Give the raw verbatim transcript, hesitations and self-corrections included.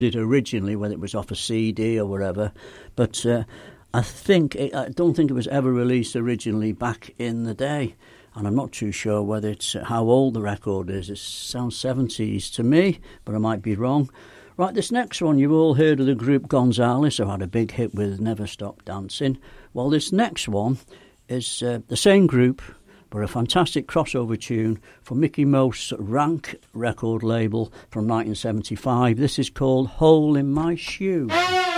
it originally, whether it was off a C D or whatever, but uh, I think it, I don't think it was ever released originally back in the day, and I'm not too sure whether it's uh, how old the record is. It sounds seventies to me, but I might be wrong. Right, this next one, you've all heard of the group Gonzales, who had a big hit with Never Stop Dancing. Well, this next one is uh, the same group, but a fantastic crossover tune from Mickey Most's Rank record label from nineteen seventy-five. This is called Hole in My Shoe.